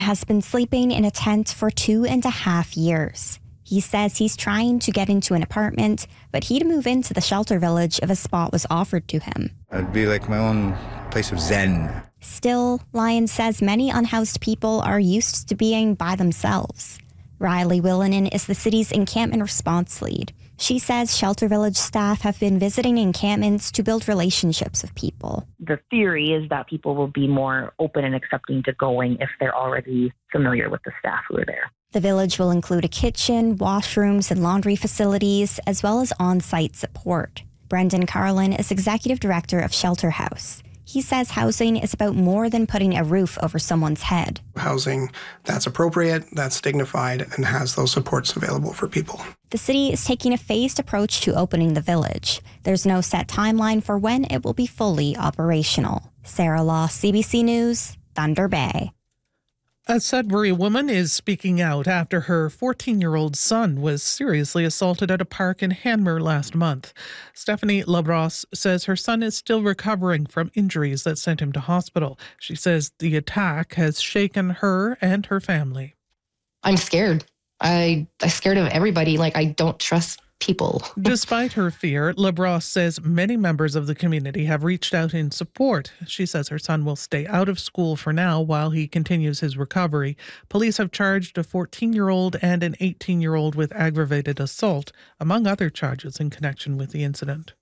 has been sleeping in a tent for 2.5 years. He says he's trying to get into an apartment, but he'd move into the shelter village if a spot was offered to him. It'd be like my own place of zen. Still, Lyons says many unhoused people are used to being by themselves. Riley Willinen is the city's encampment response lead. She says shelter village staff have been visiting encampments to build relationships with people. The theory is that people will be more open and accepting to going if they're already familiar with the staff who are there. The village will include a kitchen, washrooms, and laundry facilities, as well as on-site support. Brendan Carlin is executive director of Shelter House. He says housing is about more than putting a roof over someone's head. Housing that's appropriate, that's dignified, and has those supports available for people. The city is taking a phased approach to opening the village. There's no set timeline for when it will be fully operational. Sarah Law, CBC News, Thunder Bay. A Sudbury woman is speaking out after her 14-year-old son was seriously assaulted at a park in Hanmer last month. Stephanie Labrosse says her son is still recovering from injuries that sent him to hospital. She says the attack has shaken her and her family. I'm scared. I'm scared of everybody. I don't trust people. Despite her fear, Labrosse says many members of the community have reached out in support. She says her son will stay out of school for now while he continues his recovery. Police have charged a 14-year-old and an 18-year-old with aggravated assault, among other charges in connection with the incident.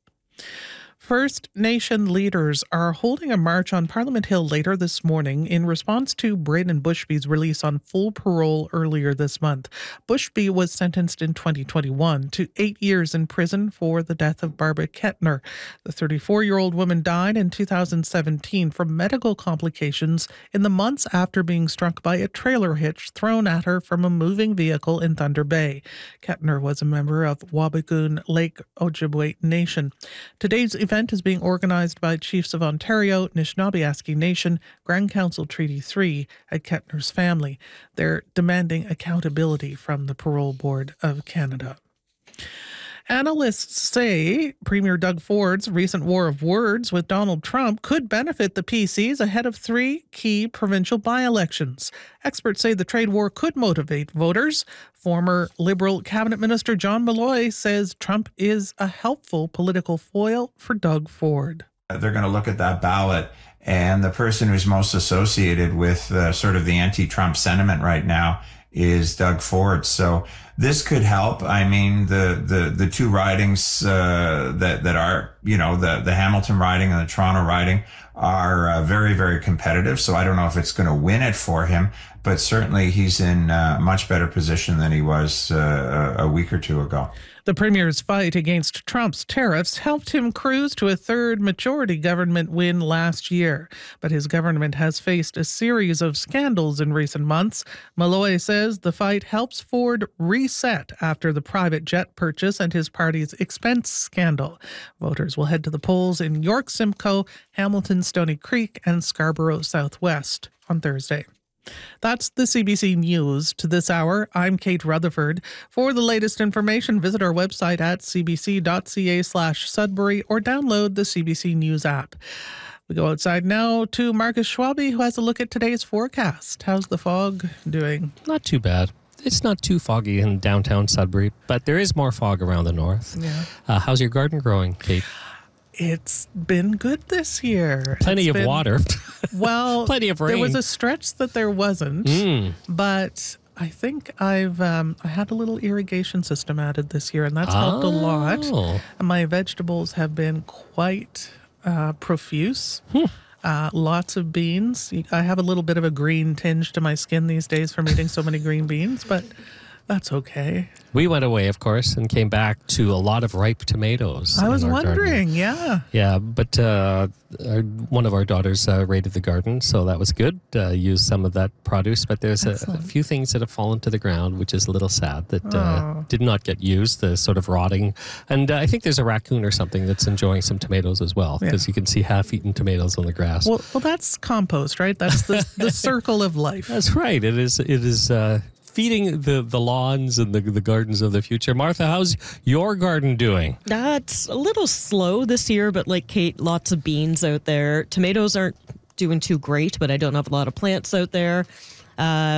First Nation leaders are holding a march on Parliament Hill later this morning in response to Braden Bushby's release on full parole earlier this month. Bushby was sentenced in 2021 to 8 years in prison for the death of Barbara Kettner. The 34-year-old woman died in 2017 from medical complications in the months after being struck by a trailer hitch thrown at her from a moving vehicle in Thunder Bay. Kettner was a member of Wabigoon Lake Ojibwe Nation. Today's event is being organized by Chiefs of Ontario, Anishinaabe Nation, Grand Council Treaty 3 at Kettner's family. They're demanding accountability from the Parole Board of Canada. Analysts say Premier Doug Ford's recent war of words with Donald Trump could benefit the PCs ahead of 3 key provincial by-elections. Experts say the trade war could motivate voters. Former Liberal Cabinet Minister John Malloy says Trump is a helpful political foil for Doug Ford. They're going to look at that ballot, and the person who's most associated with sort of the anti-Trump sentiment right now is Doug Ford. So this could help. I mean, the two ridings that are, the Hamilton riding and the Toronto riding are very, very competitive. So I don't know if it's going to win it for him, but certainly he's in a much better position than he was a week or two ago. The Premier's fight against Trump's tariffs helped him cruise to a third majority government win last year. But his government has faced a series of scandals in recent months. Malloy says the fight helps Ford reset after the private jet purchase and his party's expense scandal. Voters will head to the polls in York Simcoe, Hamilton Stony Creek, and Scarborough Southwest on Thursday. That's the CBC News to this hour. I'm Kate Rutherford. For the latest information, visit our website at cbc.ca/Sudbury or download the CBC News app. We go outside now to Marcus Schwabe, who has a look at today's forecast. How's the fog doing? Not too bad. It's not too foggy in downtown Sudbury, but there is more fog around the north. Yeah. How's your garden growing, Kate? It's been good this year. Plenty of water. Well, plenty of rain. There was a stretch that there wasn't, but I think I had a little irrigation system added this year, and that's helped a lot. And my vegetables have been quite profuse. Lots of beans. I have a little bit of a green tinge to my skin these days from eating so many green beans, but that's okay. We went away, of course, and came back to a lot of ripe tomatoes. I was wondering, yeah. Yeah, but one of our daughters raided the garden, so that was good. Used some of that produce, but there's a few things that have fallen to the ground, which is a little sad that did not get used, the sort of rotting. And I think there's a raccoon or something that's enjoying some tomatoes as well, because you can see half-eaten tomatoes on the grass. Well, that's compost, right? That's the circle of life. That's right. It is feeding the lawns and the gardens of the future. Martha, how's your garden doing? That's a little slow this year, but like Kate, lots of beans out there. Tomatoes aren't doing too great, but I don't have a lot of plants out there.